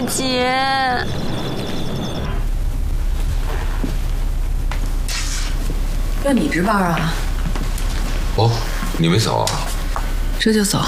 姐。 要你值班啊？ 哦，你没走啊？ 这就走。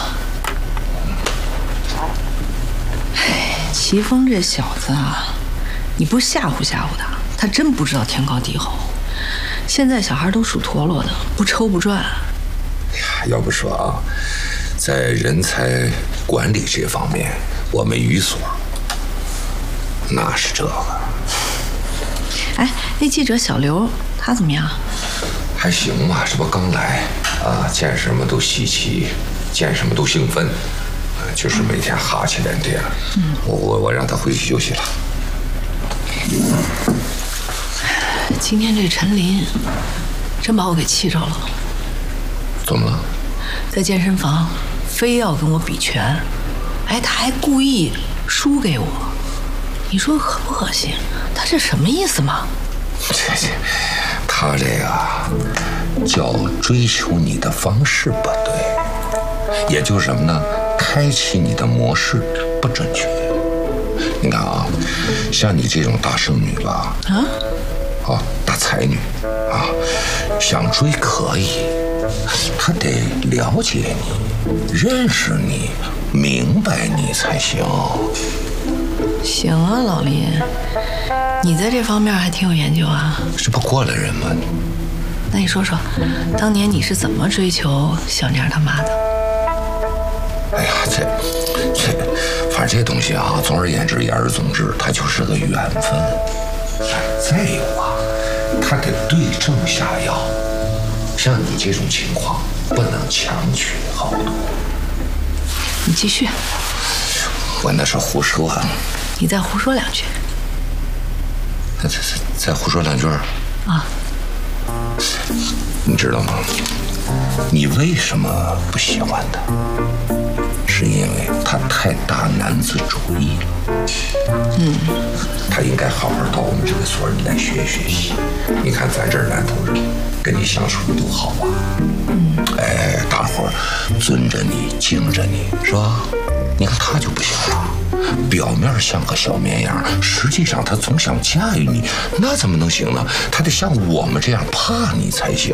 哎，齐峰这小子啊，你不吓唬吓唬他，他真不知道天高地厚。现在小孩都属陀螺的，不抽不转。 要不说啊，在人才管理这方面，我们于所那是这个。 哎，那记者小刘他怎么样？ 还行吧，这不刚来啊，见什么都稀奇，见什么都兴奋，就是每天哈气连天。我让他回去休息了。 今天这陈林真把我给气着了。 怎么了？ 在健身房非要跟我比拳，哎，他还故意输给我。你说恶不恶心？他这什么意思嘛？ 他这个叫追求你的方式不对，也就是什么呢？开启你的模式不准确。你看啊，像你这种大剩女吧，大才女啊，想追可以，他得了解你、认识你、明白你才行。 行啊，老林，你在这方面还挺有研究啊。 这不过来人吗？ 那你说说，当年你是怎么追求小妮儿他妈的？ 哎呀，反正这东西啊，总而言之，言而总之，它就是个缘分。再有啊，他得对症下药。像你这种情况，不能强取豪夺。 你继续。 我那是胡说啊。 你再胡说两句。 再胡说两句啊？ 你知道吗？你为什么不喜欢他？是因为他太大男子主义了。他应该好好到我们这个所里来学习。你看咱这儿男同志跟你相处的多好啊。哎，大伙儿尊着你，敬着你，是吧？你看他就不行了，表面像个小绵羊，实际上他总想驾驭你，那怎么能行呢？他得像我们这样怕你才行。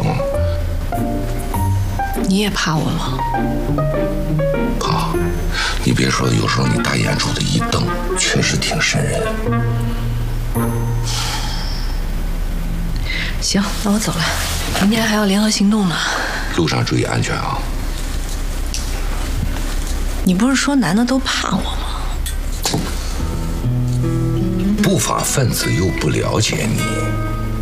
你也怕我吗？ 怕。你别说，有时候你大眼珠子一瞪，确实挺瘆人。 行，那我走了，明天还要联合行动呢。 路上注意安全啊。 你不是说男的都怕我吗？ 不法分子又不了解你，